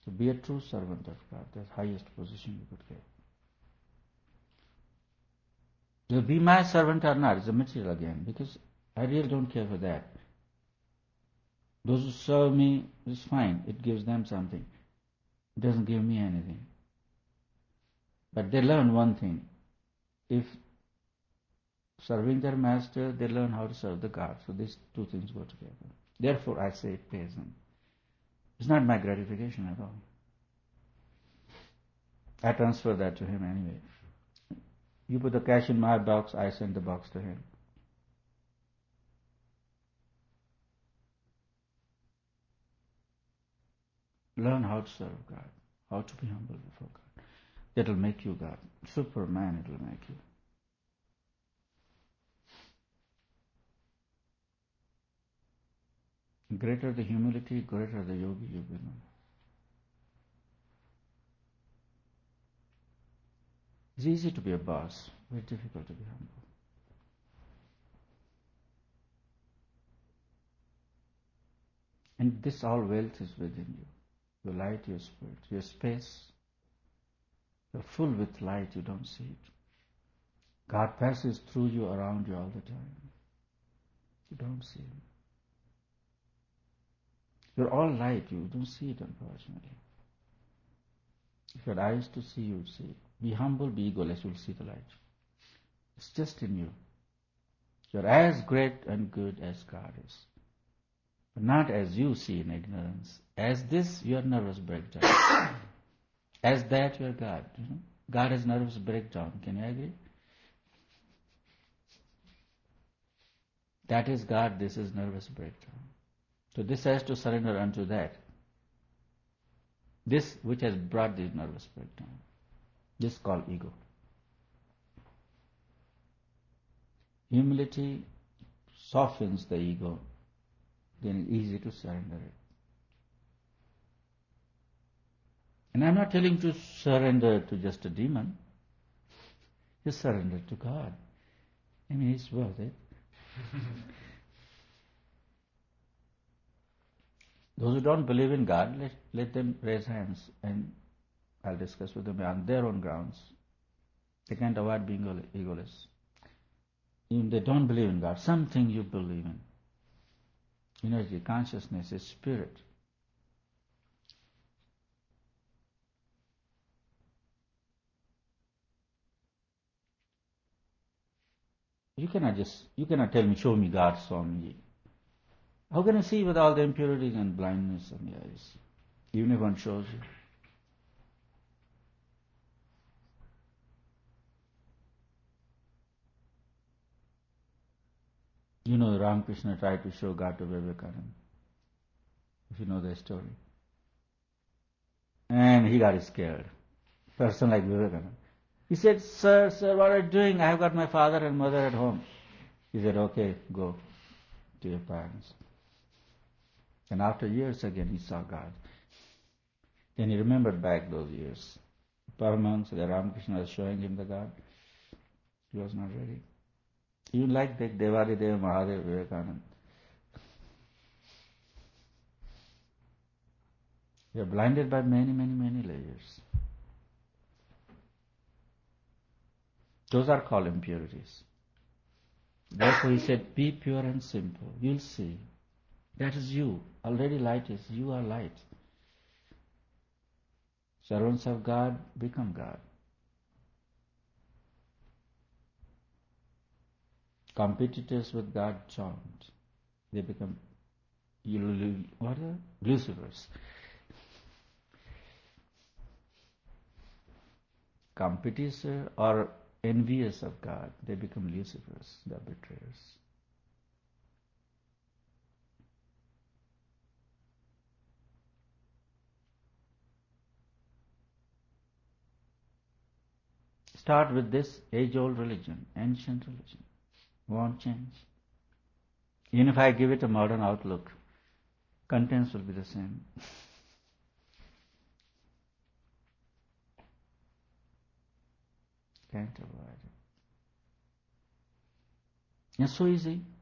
To be a true servant of God, that's the highest position you could get. To be my servant or not is a material again, because I really don't care for that. Those who serve me is fine, it gives them something. It doesn't give me anything. But they learn one thing. If serving their master, they learn how to serve the God. So these two things go together. Therefore, I say it pays them. It's not my gratification at all. I transfer that to him anyway. You put the cash in my box, I send the box to him. Learn how to serve God, how to be humble before God. That will make you God. Superman it will make you. Greater the humility, greater the yogi you become. It's easy to be a boss, very difficult to be humble. And this all wealth is within you. Your light, your spirit, your space. You're full with light, you don't see it. God passes through you, around you all the time. You don't see Him. You're all light, you don't see it unfortunately. If you had eyes to see, you would see it. Be humble, be egoless, you'll see the light. It's just in you. You're as great and good as God is. But not as you see in ignorance. As this, your nervous breakdown. As that, you're God. You know? God has nervous breakdown. Can you agree? That is God, this is nervous breakdown. So this has to surrender unto that. This which has brought this nervous breakdown. This is called ego. Humility softens the ego, then it's easy to surrender it. And I'm not telling you to surrender to just a demon. Just surrender to God. I mean, it's worth it. Those who don't believe in God, let them raise hands and I'll discuss with them on their own grounds. They can't avoid being egoless. Even they don't believe in God, something you believe in. Energy, consciousness, is spirit. You cannot tell me, show me God, show me. How can I see with all the impurities and blindness in the eyes? Even if one shows you. You know, Ramakrishna tried to show God to Vivekananda, if you know the story. And he got scared. Person like Vivekananda. He said, sir, what are you doing? I have got my father and mother at home. He said, okay, go to your parents. And after years again, he saw God. Then he remembered back those years. Paramahansa, the Ramakrishna was showing him the God. He was not ready. Even like the Devadi Deva Mahadev Vivekananda. We are blinded by many, many, many layers. Those are called impurities. Therefore he said, be pure and simple. You'll see. That is you. Already light is. You are light. Servants of God become God. Competitors with God joined. They become what are Lucifers. Competitors or envious of God, they become Lucifers, the betrayers. Start with this age-old religion, ancient religion. Won't change. Even if I give it a modern outlook, contents will be the same. Can't avoid it. It's so easy.